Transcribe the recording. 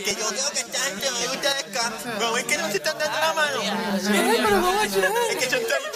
que yo creo que esta gente no le gusta el ska. ¿No ven que no se están dando la mano? Es que son tan